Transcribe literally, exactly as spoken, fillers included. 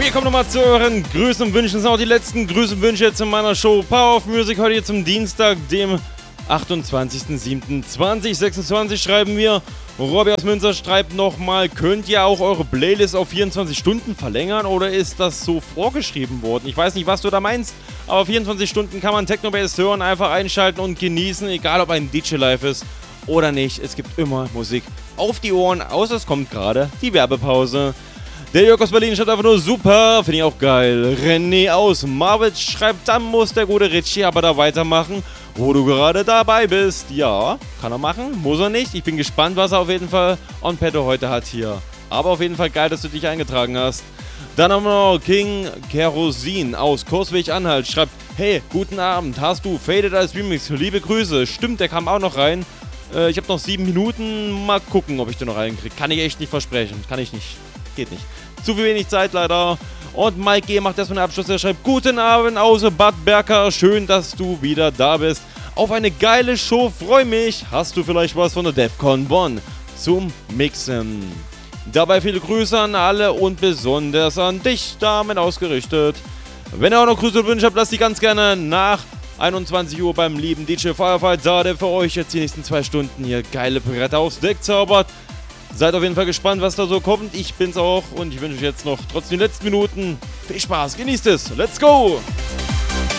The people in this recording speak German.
Wir kommen nochmal zu euren Grüßen und Wünschen. Das sind auch die letzten Grüße und Wünsche jetzt in meiner Show Power of Music. Heute hier zum Dienstag, dem achtundzwanzigsten siebten zweitausendsechsundzwanzig schreiben wir. Robby aus Münster schreibt nochmal, könnt ihr auch eure Playlist auf vierundzwanzig Stunden verlängern oder ist das so vorgeschrieben worden? Ich weiß nicht, was du da meinst, aber vierundzwanzig Stunden kann man Techno-Bass hören, einfach einschalten und genießen, egal ob ein D J live ist oder nicht. Es gibt immer Musik auf die Ohren, außer es kommt gerade die Werbepause. Der Jörg aus Berlin schreibt einfach nur super, finde ich auch geil. René aus Marwitz schreibt, dann muss der gute Richie aber da weitermachen, wo du gerade dabei bist. Ja, kann er machen, muss er nicht. Ich bin gespannt, was er auf jeden Fall on petto heute hat hier. Aber auf jeden Fall geil, dass du dich eingetragen hast. Dann haben wir noch King Kerosin aus Kursweg-Anhalt. Schreibt, hey, guten Abend, hast du Faded als Remix? Liebe Grüße. Stimmt, der kam auch noch rein. Äh, ich habe noch sieben Minuten. Mal gucken, ob ich den noch reinkriege. Kann ich echt nicht versprechen. Kann ich nicht. Geht nicht. Zu viel wenig Zeit leider. Und Mike G. macht erstmal den Abschluss. Er schreibt, guten Abend aus Bad Berka. Schön, dass du wieder da bist. Auf eine geile Show. Freu mich. Hast du vielleicht was von der DEFCON Bonn zum Mixen? Dabei viele Grüße an alle und besonders an dich damit ausgerichtet. Wenn ihr auch noch Grüße und Wünsche habt, lasst die ganz gerne nach einundzwanzig Uhr beim lieben D J Firefight da, der für euch jetzt die nächsten zwei Stunden hier geile Bretter aufs Deck zaubert. Seid auf jeden Fall gespannt, was da so kommt. Ich bin's auch und ich wünsche euch jetzt noch trotzdem die letzten Minuten viel Spaß. Genießt es. Let's go!